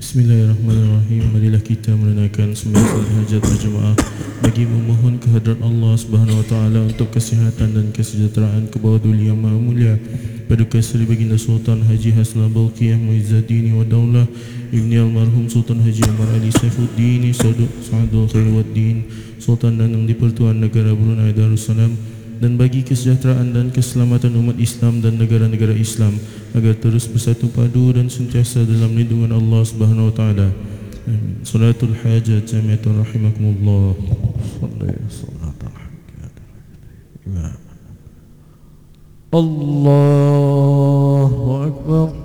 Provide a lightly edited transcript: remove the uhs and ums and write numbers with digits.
Bismillahirrahmanirrahim. Marilah kita menunaikan sembahyang hajat berjemaah bagi memohon kehadrat Allah Subhanahu wa taala untuk kesihatan dan kesejahteraan kebawah duli yang maha mulia Paduka Seri Baginda Sultan Haji Hasnul Balqiyah Muizzaddin wa Daulah Ibni Almarhum Sultan Haji Umar Ali Saifuddin Sa'adul Khairuddin Sultan Danang di Pertuan Negara Brunei Darussalam, dan bagi kesejahteraan dan keselamatan umat Islam dan negara-negara Islam agar terus bersatu padu dan sentiasa dalam lindungan Allah Subhanahu wa taala. Amin. Salatul hajat jami'atan rahimakumullah. Allahu akbar.